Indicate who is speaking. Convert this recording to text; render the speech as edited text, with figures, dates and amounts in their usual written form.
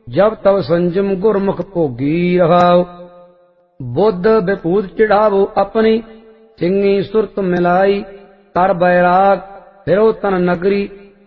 Speaker 1: जब तब संजम गुरमुख भोगी रहाओ। बुद्ध विभूत चढ़ावो अपनी, सिंगी सुरत मिलाई, कर बैराग फिरो तन नगरी।